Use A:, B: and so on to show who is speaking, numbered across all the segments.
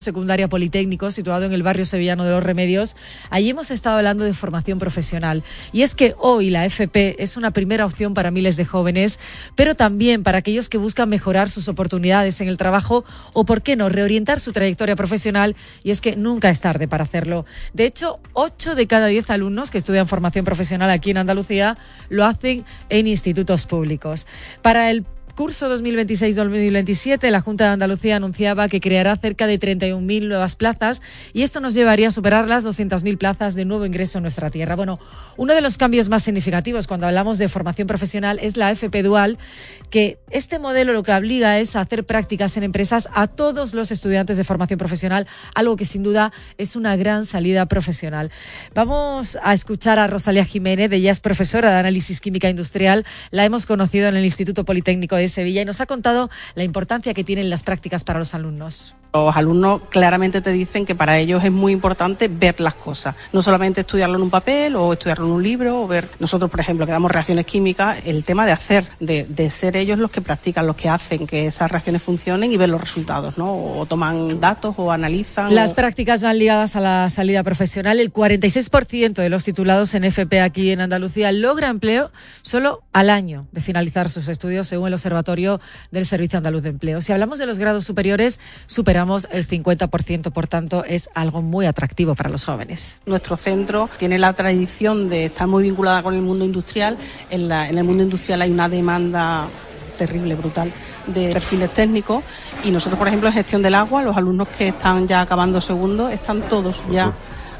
A: Secundaria Politécnico, situado en el barrio sevillano de Los Remedios. Allí hemos estado hablando de formación profesional. Y es que hoy la FP es una primera opción para miles de jóvenes, pero también para aquellos que buscan mejorar sus oportunidades en el trabajo o, por qué no, reorientar su trayectoria profesional. Y es que nunca es tarde para hacerlo. De hecho, 8 de cada 10 alumnos que estudian formación profesional aquí en Andalucía lo hacen en institutos públicos. Para el curso 2026-2027, la Junta de Andalucía anunciaba que creará cerca de 31.000 nuevas plazas y esto nos llevaría a superar las 200.000 plazas de nuevo ingreso en nuestra tierra. Bueno, uno de los cambios más significativos cuando hablamos de formación profesional es la FP Dual, que este modelo lo que obliga es a hacer prácticas en empresas a todos los estudiantes de formación profesional, algo que sin duda es una gran salida profesional. Vamos a escuchar a Rosalía Jiménez, ella es profesora de Análisis Química Industrial, la hemos conocido en el Instituto Politécnico de Sevilla y nos ha contado la importancia que tienen las prácticas para los alumnos.
B: Los alumnos claramente te dicen que para ellos es muy importante ver las cosas, no solamente estudiarlo en un papel o estudiarlo en un libro o ver. Nosotros, por ejemplo, que damos reacciones químicas, el tema de hacer, de ser ellos los que practican, los que hacen que esas reacciones funcionen y ver los resultados, ¿no? O toman datos o analizan.
A: Las prácticas van ligadas a la salida profesional. El 46% de los titulados en FP aquí en Andalucía logra empleo solo al año de finalizar sus estudios, según el Observatorio del Servicio Andaluz de Empleo. Si hablamos de los grados superiores, superamos el 50%, por tanto es algo muy atractivo para los jóvenes.
B: Nuestro centro tiene la tradición de estar muy vinculada con el mundo industrial. En el mundo industrial hay una demanda terrible, brutal, de perfiles técnicos y nosotros, por ejemplo, en gestión del agua, los alumnos que están ya acabando segundo están todos ya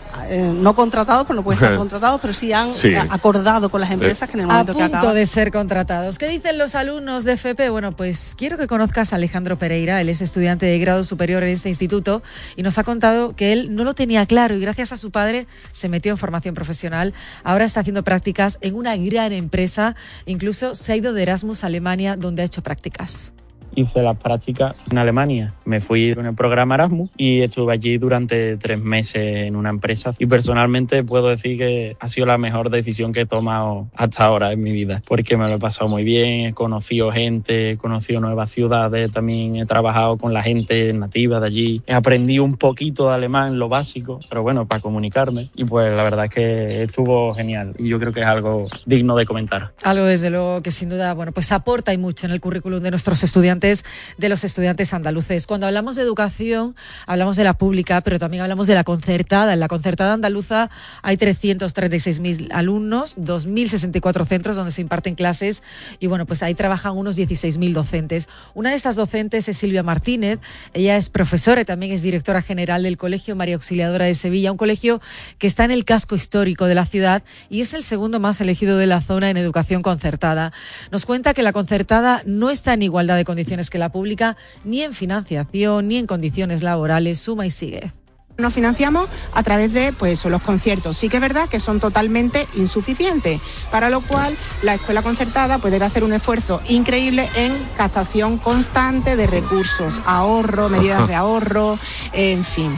B: no contratados, pues no pueden estar contratados, pero sí han acordado con las empresas que en el momento que acaban.
A: A punto de ser contratados. ¿Qué dicen los alumnos de FP? Bueno, pues quiero que conozcas a Alejandro Pereira, él es estudiante de grado superior en este instituto y nos ha contado que él no lo tenía claro y gracias a su padre se metió en formación profesional. Ahora está haciendo prácticas en una gran empresa, incluso se ha ido de Erasmus a Alemania, donde ha hecho prácticas.
C: Hice las prácticas en Alemania. Me fui con el programa Erasmus y estuve allí durante 3 meses en una empresa. Y personalmente puedo decir que ha sido la mejor decisión que he tomado hasta ahora en mi vida, porque me lo he pasado muy bien, he conocido gente, he conocido nuevas ciudades, también he trabajado con la gente nativa de allí. He aprendido un poquito de alemán, lo básico, pero bueno, para comunicarme. Y pues la verdad es que estuvo genial y yo creo que es algo digno de comentar.
A: Algo desde luego que sin duda, bueno, pues aporta y mucho en el currículum de nuestros estudiantes, de los estudiantes andaluces. Cuando hablamos de educación, hablamos de la pública, pero también hablamos de la concertada. En la concertada andaluza hay 336.000 alumnos, 2.064 centros donde se imparten clases y bueno, pues ahí trabajan unos 16.000 docentes. Una de estas docentes es Silvia Martínez, ella es profesora y también es directora general del Colegio María Auxiliadora de Sevilla, un colegio que está en el casco histórico de la ciudad y es el segundo más elegido de la zona en educación concertada. Nos cuenta que la concertada no está en igualdad de condiciones que la pública, ni en financiación, ni en condiciones laborales, suma y sigue.
D: Nos financiamos a través de los conciertos. Sí que es verdad que son totalmente insuficientes, para lo cual la escuela concertada debe hacer un esfuerzo increíble en captación constante de recursos, ahorro, medidas de ahorro, en fin.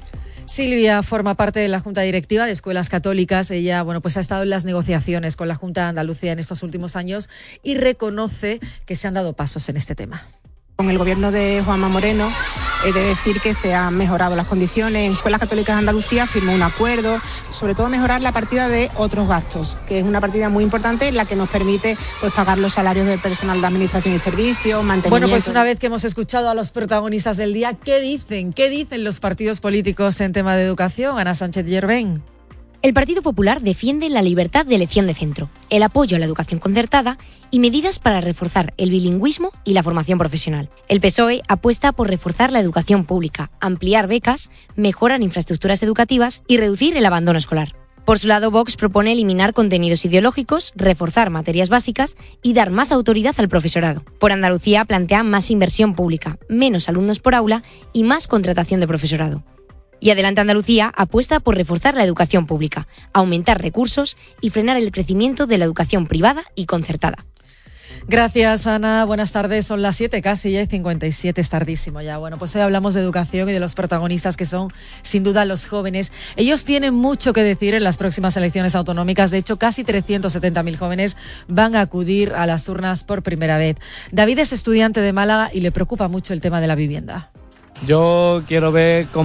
A: Silvia forma parte de la Junta Directiva de Escuelas Católicas. Ella, bueno, pues ha estado en las negociaciones con la Junta de Andalucía en estos últimos años y reconoce que se han dado pasos en este tema.
D: Con el gobierno de Juanma Moreno he de decir que se han mejorado las condiciones. En Escuelas Católicas de Andalucía firmó un acuerdo, sobre todo mejorar la partida de otros gastos, que es una partida muy importante en la que nos permite pagar los salarios del personal de administración y servicios, mantenimiento.
A: Bueno, pues una vez que hemos escuchado a los protagonistas del día, ¿qué dicen? ¿Qué dicen los partidos políticos en tema de educación? Ana Sánchez Yerbén.
E: El Partido Popular defiende la libertad de elección de centro, el apoyo a la educación concertada y medidas para reforzar el bilingüismo y la formación profesional. El PSOE apuesta por reforzar la educación pública, ampliar becas, mejorar infraestructuras educativas y reducir el abandono escolar. Por su lado, Vox propone eliminar contenidos ideológicos, reforzar materias básicas y dar más autoridad al profesorado. Por Andalucía plantea más inversión pública, menos alumnos por aula y más contratación de profesorado. Y Adelante Andalucía apuesta por reforzar la educación pública, aumentar recursos y frenar el crecimiento de la educación privada y concertada.
A: Gracias, Ana. Buenas tardes. Son las 7 casi, ya hay 57, es tardísimo ya. Bueno, pues hoy hablamos de educación y de los protagonistas que son, sin duda, los jóvenes. Ellos tienen mucho que decir en las próximas elecciones autonómicas. De hecho, casi 370.000 jóvenes van a acudir a las urnas por primera vez. David es estudiante de Málaga y le preocupa mucho el tema de la vivienda.
F: Yo quiero ver